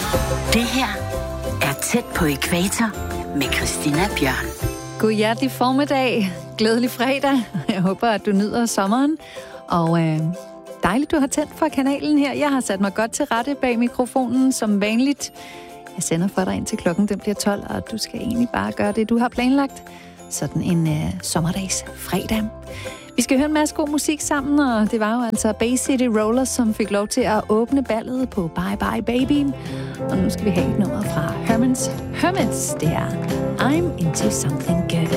Det her er Tæt på ækvator med Christina Bjørn. God hjertelig formiddag. Glædelig fredag. Jeg håber, at du nyder sommeren. Og dejligt, du har tændt for kanalen her. Jeg har sat mig godt til rette bag mikrofonen som vanligt. Jeg sender for dig ind til klokken, den bliver 12, og du skal egentlig bare gøre det, du har planlagt. Sådan en sommerdags fredag. Vi skal høre en masse god musik sammen, og det var jo altså Bay City Rollers, som fik lov til at åbne ballet på Bye Bye Baby. Og nu skal vi have et nummer fra Hermits. Det er I'm Into Something Good.